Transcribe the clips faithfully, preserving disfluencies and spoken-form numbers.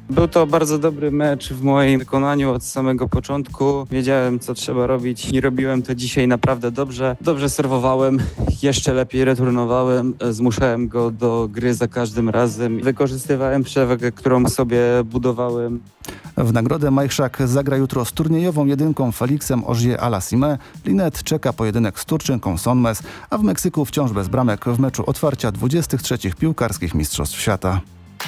Był to bardzo dobry mecz w moim wykonaniu od samego początku. Wiedziałem, co trzeba robić i robiłem to dzisiaj naprawdę dobrze. Dobrze serwowałem, jeszcze lepiej returnowałem, zmuszałem go do gry za każdym razem. Wykorzystywałem przewagę, którą sobie budowałem. W nagrodę Majchrzak zagra jutro z turniejową jedynką Felixem Auger-Aliassime. Linette czeka pojedynek z Turczynką Sonmez, a w Meksyku wciąż bez bramek w meczu otwarcia dwudziestych trzecich piłkarskich mistrzostw świata.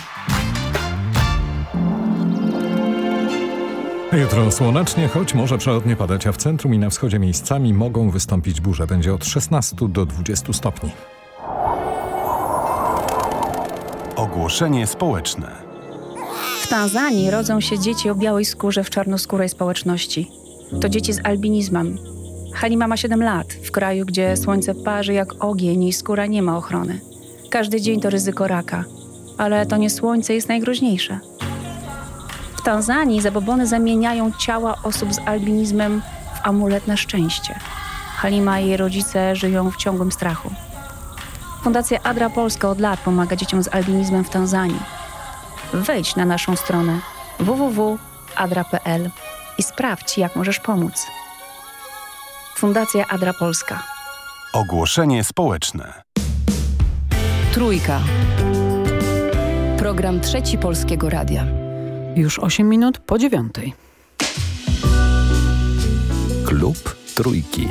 Jutro słonecznie, choć może przelotnie padać, a w centrum i na wschodzie miejscami mogą wystąpić burze. Będzie od szesnastu do dwudziestu stopni. Ogłoszenie społeczne. W Tanzanii rodzą się dzieci o białej skórze w czarnoskórej społeczności. To dzieci z albinizmem. Halima ma siedem lat, w kraju, gdzie słońce parzy jak ogień i skóra nie ma ochrony. Każdy dzień to ryzyko raka, ale to nie słońce jest najgroźniejsze. W Tanzanii zabobony zamieniają ciała osób z albinizmem w amulet na szczęście. Halima i jej rodzice żyją w ciągłym strachu. Fundacja Adra Polska od lat pomaga dzieciom z albinizmem w Tanzanii. Wejdź na naszą stronę w w w kropka adra kropka p l i sprawdź, jak możesz pomóc. Fundacja Adra Polska. Ogłoszenie społeczne. Trójka. Program Trzeci Polskiego Radia. Już osiem minut po dziewiątej. Klub Trójki.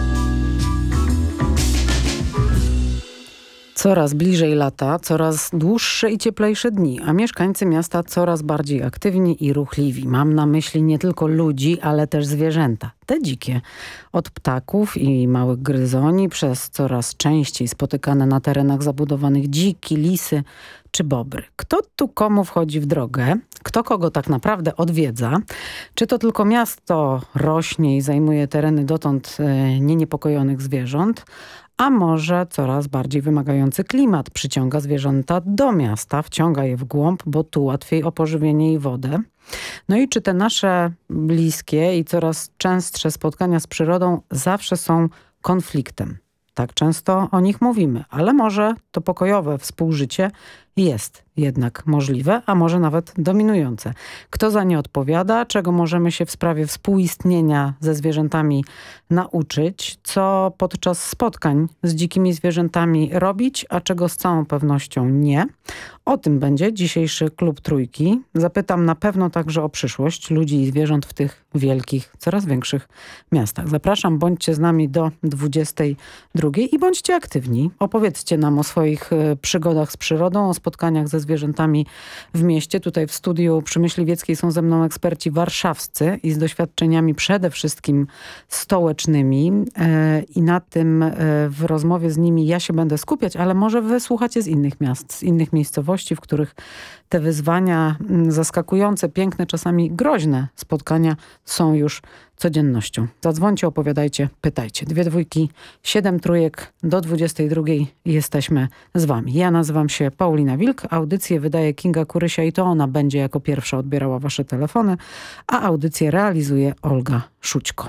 Coraz bliżej lata, coraz dłuższe i cieplejsze dni, a mieszkańcy miasta coraz bardziej aktywni i ruchliwi. Mam na myśli nie tylko ludzi, ale też zwierzęta. Te dzikie. Od ptaków i małych gryzoni, przez coraz częściej spotykane na terenach zabudowanych dziki, lisy czy bobry. Kto tu komu wchodzi w drogę? Kto kogo tak naprawdę odwiedza? Czy to tylko miasto rośnie i zajmuje tereny dotąd e, nieniepokojonych zwierząt? A może coraz bardziej wymagający klimat przyciąga zwierzęta do miasta, wciąga je w głąb, bo tu łatwiej o pożywienie i wodę. No i czy te nasze bliskie i coraz częstsze spotkania z przyrodą zawsze są konfliktem? Tak często o nich mówimy, ale może to pokojowe współżycie jest jednak możliwe, a może nawet dominujące. Kto za nie odpowiada, czego możemy się w sprawie współistnienia ze zwierzętami nauczyć, co podczas spotkań z dzikimi zwierzętami robić, a czego z całą pewnością nie. O tym będzie dzisiejszy Klub Trójki. Zapytam na pewno także o przyszłość ludzi i zwierząt w tych wielkich, coraz większych miastach. Zapraszam, bądźcie z nami do dwudziestej drugiej i bądźcie aktywni. Opowiedzcie nam o swoich przygodach z przyrodą, o spotkaniach ze zwierzętami w mieście. Tutaj w studiu przy Myśliwieckiej są ze mną eksperci warszawscy i z doświadczeniami przede wszystkim stołecznymi. I na tym w rozmowie z nimi ja się będę skupiać, ale może wy słuchacie z innych miast, z innych miejscowości, w których te wyzwania zaskakujące, piękne, czasami groźne spotkania są już codziennością. Zadzwońcie, opowiadajcie, pytajcie. Dwie dwójki, siedem trójek do dwudziestej drugiej jesteśmy z wami. Ja nazywam się Paulina Wilk, audycję wydaje Kinga Kurysia i to ona będzie jako pierwsza odbierała wasze telefony, a audycję realizuje Olga Szućko.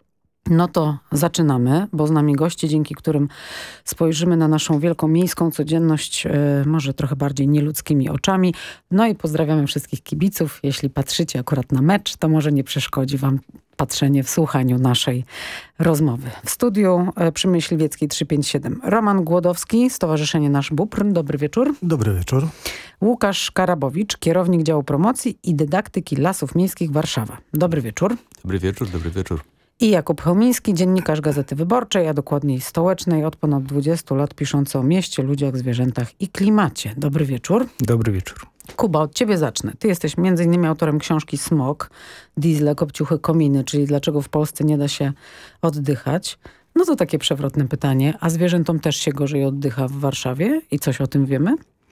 No to zaczynamy, bo z nami goście, dzięki którym spojrzymy na naszą wielką miejską codzienność, yy, może trochę bardziej nieludzkimi oczami. No i pozdrawiamy wszystkich kibiców. Jeśli patrzycie akurat na mecz, to może nie przeszkodzi wam patrzenie w słuchaniu naszej rozmowy. W studiu yy, przy Myśliwieckiej trzysta pięćdziesiąt siedem Roman Głodowski, Stowarzyszenie Nasz Bóbr. Dobry wieczór. Dobry wieczór. Łukasz Karabowicz, kierownik działu promocji i dydaktyki Lasów Miejskich Warszawa. Dobry wieczór. Dobry wieczór, dobry wieczór. I Jakub Chełmiński, dziennikarz Gazety Wyborczej, a dokładniej Stołecznej, od ponad dwudziestu lat piszący o mieście, ludziach, zwierzętach i klimacie. Dobry wieczór. Dobry wieczór. Kuba, od ciebie zacznę. Ty jesteś między innymi autorem książki Smog, Diesle, Kopciuchy, Kominy, czyli dlaczego w Polsce nie da się oddychać. No to takie przewrotne pytanie. A zwierzętom też się gorzej oddycha w Warszawie? I coś o tym wiemy?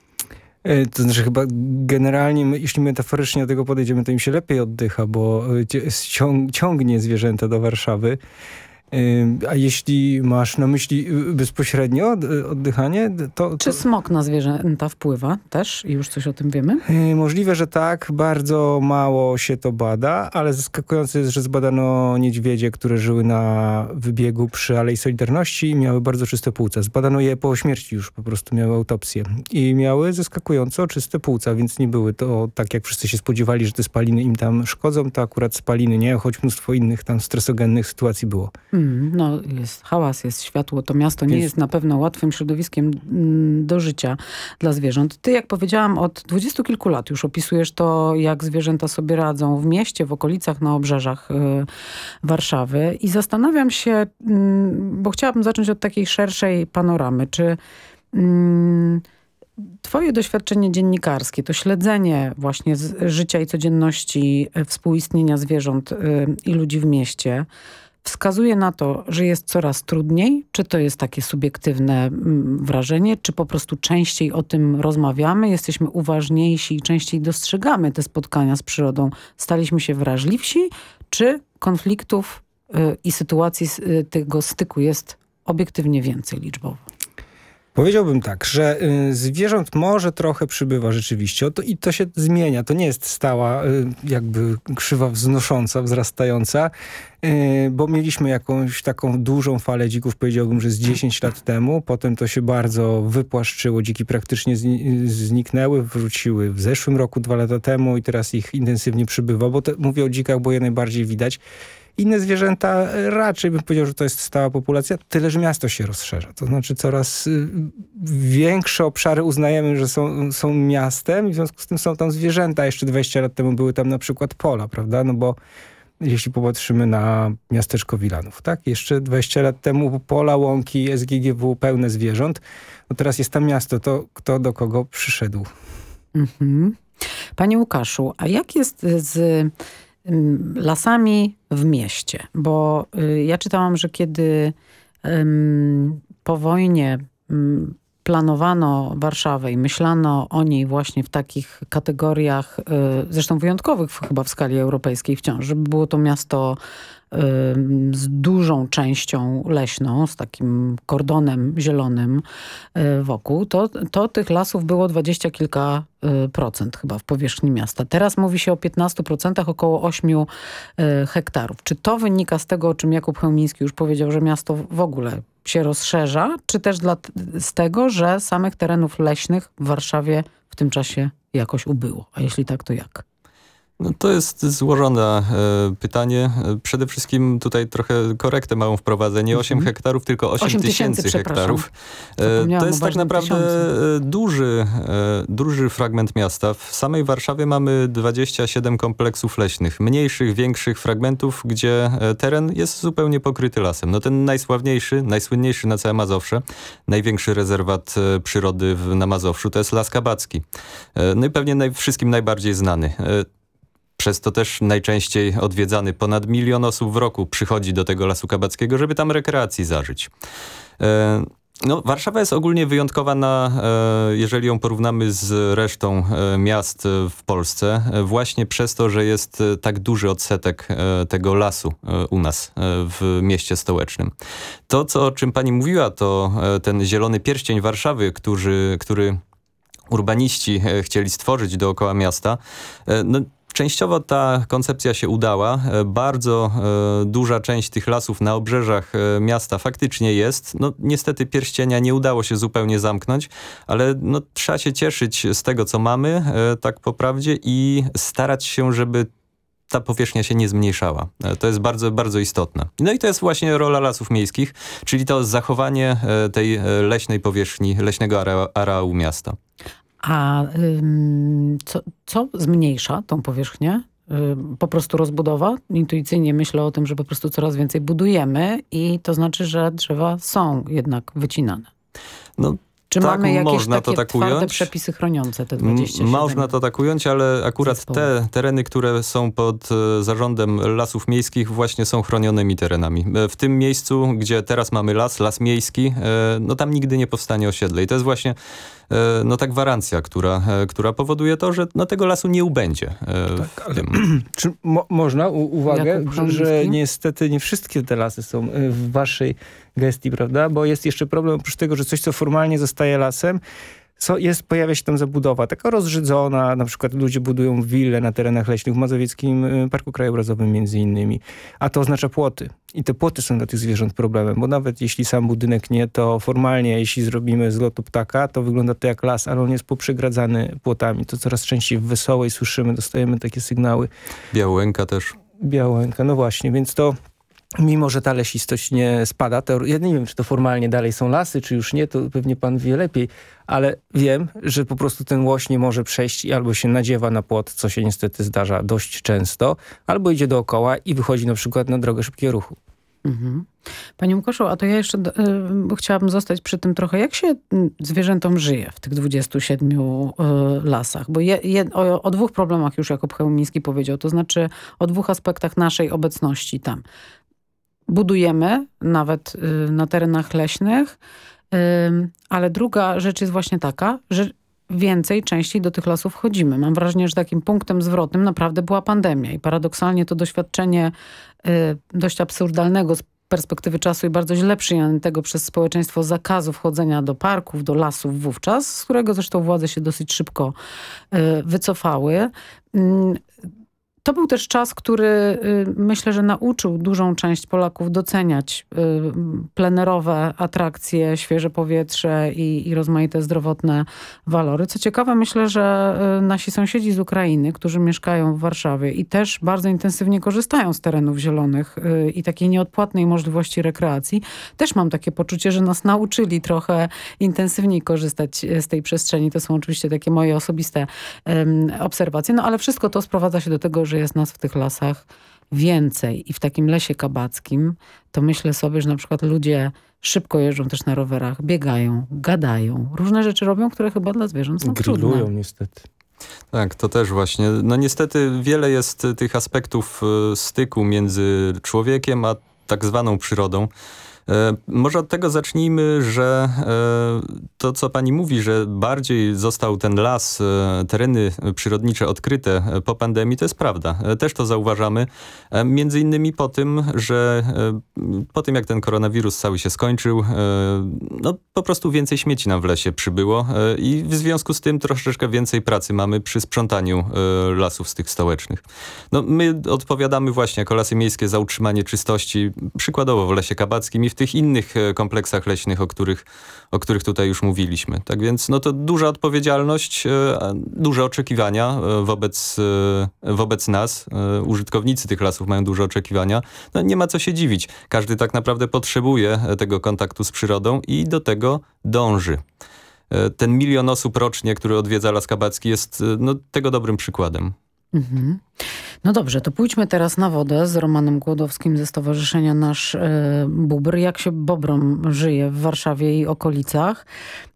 To znaczy chyba generalnie, my, jeśli metaforycznie do tego podejdziemy, to im się lepiej oddycha, bo ciąg, ciągnie zwierzęta do Warszawy. A jeśli masz na myśli bezpośrednio oddychanie, to... to... Czy smog na zwierzęta wpływa też? I już coś o tym wiemy? Możliwe, że tak. Bardzo mało się to bada, ale zaskakujące jest, że zbadano niedźwiedzie, które żyły na wybiegu przy Alei Solidarności i miały bardzo czyste płuca. Zbadano je po śmierci już, po prostu miały autopsję. I miały zaskakująco czyste płuca, więc nie były to tak, jak wszyscy się spodziewali, że te spaliny im tam szkodzą, to akurat spaliny nie, choć mnóstwo innych tam stresogennych sytuacji było. Hmm, no jest hałas, jest światło, to miasto nie Więc... jest na pewno łatwym środowiskiem mm, do życia dla zwierząt. Ty, jak powiedziałam, od dwudziestu kilku lat już opisujesz to, jak zwierzęta sobie radzą w mieście, w okolicach, na obrzeżach y, Warszawy i zastanawiam się, y, bo chciałabym zacząć od takiej szerszej panoramy, czy y, twoje doświadczenie dziennikarskie, to śledzenie właśnie z życia i codzienności współistnienia zwierząt y, i ludzi w mieście wskazuje na to, że jest coraz trudniej? Czy to jest takie subiektywne mm, wrażenie? Czy po prostu częściej o tym rozmawiamy? Jesteśmy uważniejsi i częściej dostrzegamy te spotkania z przyrodą? Staliśmy się wrażliwsi? Czy konfliktów y, i sytuacji y, tego styku jest obiektywnie więcej liczbowo? Powiedziałbym tak, że y, zwierząt może trochę przybywa rzeczywiście o to, i to się zmienia. To nie jest stała y, jakby krzywa wznosząca, wzrastająca, y, bo mieliśmy jakąś taką dużą falę dzików, powiedziałbym, że z dziesięć lat temu. Potem to się bardzo wypłaszczyło. Dziki praktycznie zni- zniknęły, wróciły w zeszłym roku, dwa lata temu i teraz ich intensywnie przybywa, bo to, mówię o dzikach, bo je najbardziej widać. Inne zwierzęta raczej bym powiedział, że to jest stała populacja, tyle że miasto się rozszerza. To znaczy coraz y, większe obszary uznajemy, że są, są miastem i w związku z tym są tam zwierzęta. Jeszcze dwadzieścia lat temu były tam na przykład pola, prawda? No bo jeśli popatrzymy na miasteczko Wilanów, tak? Jeszcze dwadzieścia lat temu pola, łąki, S G G W pełne zwierząt. No teraz jest tam miasto, to kto do kogo przyszedł? Mhm. Panie Łukaszu, a jak jest z lasami w mieście? Bo y, ja czytałam, że kiedy ym, po wojnie ym, planowano Warszawę i myślano o niej właśnie w takich kategoriach, y, zresztą wyjątkowych chyba w skali europejskiej wciąż, żeby było to miasto y, z dużą częścią leśną, z takim kordonem zielonym y, wokół, to, to tych lasów było dwadzieścia kilka y, procent chyba w powierzchni miasta. Teraz mówi się o piętnastu procentach, około ośmiu y, hektarów. Czy to wynika z tego, o czym Jakub Chełmiński już powiedział, że miasto w ogóle się rozszerza, czy też dla, z tego, że samych terenów leśnych w Warszawie w tym czasie jakoś ubyło? A jeśli tak, to jak? No to jest złożone e, pytanie. Przede wszystkim tutaj trochę korektę małą wprowadzę. Nie osiem hektarów, tylko osiem tysięcy hektarów. E, to jest tak naprawdę tysiącu. duży, e, duży fragment miasta. W samej Warszawie mamy dwadzieścia siedem kompleksów leśnych. Mniejszych, większych fragmentów, gdzie teren jest zupełnie pokryty lasem. No ten najsławniejszy, najsłynniejszy na całe Mazowsze, największy rezerwat e, przyrody w, na Mazowszu, to jest Las Kabacki. E, no i pewnie naj, wszystkim najbardziej znany. E, Przez to też najczęściej odwiedzany. Ponad milion osób w roku przychodzi do tego Lasu Kabackiego, żeby tam rekreacji zażyć. E, no, Warszawa jest ogólnie wyjątkowa, na, e, jeżeli ją porównamy z resztą e, miast w Polsce, e, właśnie przez to, że jest e, tak duży odsetek e, tego lasu e, u nas e, w mieście stołecznym. To, co, o czym pani mówiła, to e, ten zielony pierścień Warszawy, który, który urbaniści e, chcieli stworzyć dookoła miasta. E, no, Częściowo ta koncepcja się udała. Bardzo e, duża część tych lasów na obrzeżach e, miasta faktycznie jest. No, niestety pierścienia nie udało się zupełnie zamknąć, ale no, trzeba się cieszyć z tego, co mamy, e, tak po prawdzie, i starać się, żeby ta powierzchnia się nie zmniejszała. E, to jest bardzo, bardzo istotne. No i to jest właśnie rola lasów miejskich, czyli to zachowanie e, tej leśnej powierzchni, leśnego area, areału miasta. A ym, co, co zmniejsza tą powierzchnię? Ym, po prostu rozbudowa? Intuicyjnie myślę o tym, że po prostu coraz więcej budujemy i to znaczy, że drzewa są jednak wycinane. No, Czy tak, mamy jakieś można takie to tak twarde ująć. przepisy chroniące te dwadzieścia siedem? Można to tak ująć, ale akurat zespołów. te tereny, które są pod e, zarządem Lasów Miejskich, właśnie są chronionymi terenami. E, w tym miejscu, gdzie teraz mamy las, las miejski, e, no tam nigdy nie powstanie osiedle. I to jest właśnie no ta gwarancja, która, która powoduje to, że no, tego lasu nie ubędzie. Tak, ale czy mo można u uwagę, że, że niestety nie wszystkie te lasy są w waszej gestii, prawda? Bo jest jeszcze problem oprócz tego, że coś, co formalnie zostaje lasem, So, jest, pojawia się tam zabudowa, taka rozrzydzona, na przykład ludzie budują wille na terenach leśnych w Mazowieckim Parku Krajobrazowym między innymi, a to oznacza płoty. I te płoty są dla tych zwierząt problemem, bo nawet jeśli sam budynek nie, to formalnie, jeśli zrobimy z lotu ptaka, to wygląda to jak las, ale on jest poprzegradzany płotami. To coraz częściej w Wesołej słyszymy, dostajemy takie sygnały. Białęka też. Białęka, no właśnie, więc to mimo, że ta lesistość nie spada, to ja nie wiem, czy to formalnie dalej są lasy, czy już nie, to pewnie pan wie lepiej, ale wiem, że po prostu ten łoś nie może przejść i albo się nadziewa na płot, co się niestety zdarza dość często, albo idzie dookoła i wychodzi na przykład na drogę szybkiego ruchu. Mhm. Panie Łukaszu, a to ja jeszcze y, chciałabym zostać przy tym trochę, jak się zwierzętom żyje w tych dwudziestu siedmiu y, lasach? Bo je, je, o, o dwóch problemach już Jakub Chełmiński powiedział, to znaczy o dwóch aspektach naszej obecności tam. Budujemy nawet y, na terenach leśnych, y, ale druga rzecz jest właśnie taka, że więcej, częściej do tych lasów chodzimy. Mam wrażenie, że takim punktem zwrotnym naprawdę była pandemia i paradoksalnie to doświadczenie y, dość absurdalnego z perspektywy czasu i bardzo źle przyjętego przez społeczeństwo zakazu wchodzenia do parków, do lasów wówczas, z którego zresztą władze się dosyć szybko y, wycofały. Y, To był też czas, który y, myślę, że nauczył dużą część Polaków doceniać y, plenerowe atrakcje, świeże powietrze i, i rozmaite zdrowotne walory. Co ciekawe, myślę, że y, nasi sąsiedzi z Ukrainy, którzy mieszkają w Warszawie i też bardzo intensywnie korzystają z terenów zielonych y, i takiej nieodpłatnej możliwości rekreacji, też mam takie poczucie, że nas nauczyli trochę intensywniej korzystać z tej przestrzeni. To są oczywiście takie moje osobiste y, obserwacje, no ale wszystko to sprowadza się do tego, że jest nas w tych lasach więcej i w takim lesie kabackim, to myślę sobie, że na przykład ludzie szybko jeżdżą też na rowerach, biegają, gadają, różne rzeczy robią, które chyba dla zwierząt są trudne. Grillują niestety. Tak, to też właśnie. No niestety wiele jest tych aspektów styku między człowiekiem a tak zwaną przyrodą. Może od tego zacznijmy, że to, co pani mówi, że bardziej został ten las, tereny przyrodnicze odkryte po pandemii, to jest prawda. Też to zauważamy. Między innymi po tym, że po tym, jak ten koronawirus cały się skończył, no po prostu więcej śmieci nam w lesie przybyło i w związku z tym troszeczkę więcej pracy mamy przy sprzątaniu lasów z tych stołecznych. No, my odpowiadamy właśnie jako Lasy Miejskie za utrzymanie czystości, przykładowo w Lesie Kabackim i w tych innych kompleksach leśnych, o których, o których tutaj już mówiliśmy. Tak więc no to duża odpowiedzialność, duże oczekiwania wobec, wobec nas. Użytkownicy tych lasów mają duże oczekiwania. No nie ma co się dziwić. Każdy tak naprawdę potrzebuje tego kontaktu z przyrodą i do tego dąży. Ten milion osób rocznie, który odwiedza Las Kabacki, jest no, tego dobrym przykładem. Mhm. No dobrze, to pójdźmy teraz na wodę z Romanem Głodowskim ze Stowarzyszenia Nasz e, Bóbr. Jak się bobrom żyje w Warszawie i okolicach?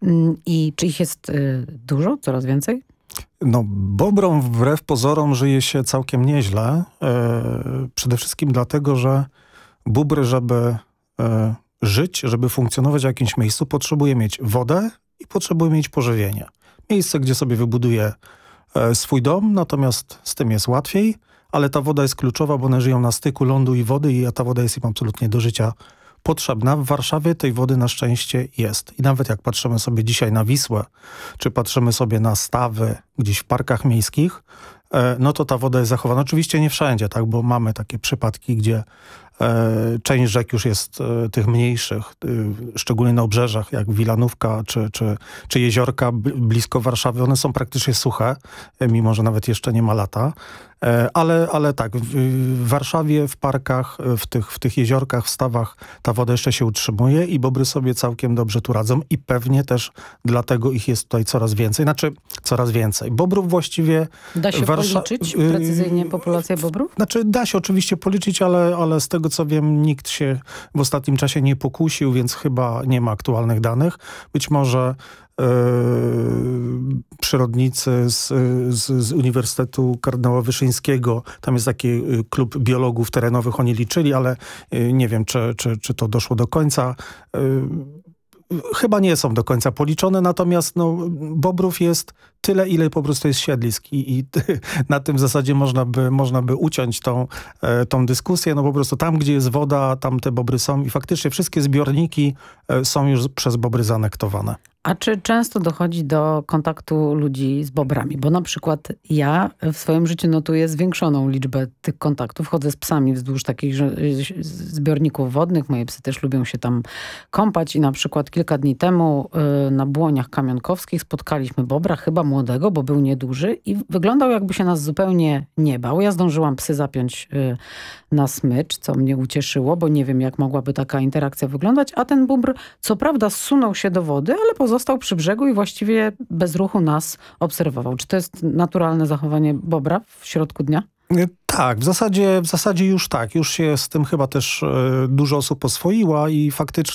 I czy ich jest e, dużo? Coraz więcej? No, bobrom wbrew pozorom żyje się całkiem nieźle. E, przede wszystkim dlatego, że bóbr, żeby e, żyć, żeby funkcjonować w jakimś miejscu, potrzebuje mieć wodę i potrzebuje mieć pożywienie. Miejsce, gdzie sobie wybuduje e, swój dom, natomiast z tym jest łatwiej, ale ta woda jest kluczowa, bo one żyją na styku lądu i wody i ta woda jest im absolutnie do życia potrzebna. W Warszawie tej wody na szczęście jest. I nawet jak patrzymy sobie dzisiaj na Wisłę, czy patrzymy sobie na stawy gdzieś w parkach miejskich, no to ta woda jest zachowana. Oczywiście nie wszędzie, tak, bo mamy takie przypadki, gdzie e, część rzek już jest e, tych mniejszych, e, szczególnie na obrzeżach, jak Wilanówka czy, czy, czy jeziorka blisko Warszawy. One są praktycznie suche, e, mimo że nawet jeszcze nie ma lata. E, ale, ale tak, w, w Warszawie, w parkach, w tych, w tych jeziorkach, w stawach ta woda jeszcze się utrzymuje i bobry sobie całkiem dobrze tu radzą i pewnie też dlatego ich jest tutaj coraz więcej. Znaczy coraz więcej. Bobrów właściwie... Da się Warsza... policzyć precyzyjnie populację bobrów? Znaczy da się oczywiście policzyć, ale, ale z tego co wiem nikt się w ostatnim czasie nie pokusił, więc chyba nie ma aktualnych danych. Być może yy, przyrodnicy z, z, z Uniwersytetu Kardynała Wyszyńskiego, tam jest taki klub biologów terenowych, oni liczyli, ale yy, nie wiem czy, czy, czy to doszło do końca. Yy, chyba nie są do końca policzone, natomiast no, bobrów jest tyle, ile po prostu jest siedlisk i, i na tym w zasadzie można by, można by uciąć tą, tą dyskusję. No po prostu tam, gdzie jest woda, tam te bobry są i faktycznie wszystkie zbiorniki są już przez bobry zaanektowane. A czy często dochodzi do kontaktu ludzi z bobrami? Bo na przykład ja w swoim życiu notuję zwiększoną liczbę tych kontaktów. Chodzę z psami wzdłuż takich zbiorników wodnych. Moje psy też lubią się tam kąpać i na przykład kilka dni temu na Błoniach Kamionkowskich spotkaliśmy bobra, chyba młodego, bo był nieduży i wyglądał, jakby się nas zupełnie nie bał. Ja zdążyłam psy zapiąć na smycz, co mnie ucieszyło, bo nie wiem, jak mogłaby taka interakcja wyglądać, a ten bóbr co prawda zsunął się do wody, ale pozostał przy brzegu i właściwie bez ruchu nas obserwował. Czy to jest naturalne zachowanie bobra w środku dnia? Tak, w zasadzie, w zasadzie już tak. Już się z tym chyba też dużo osób oswoiła i faktycznie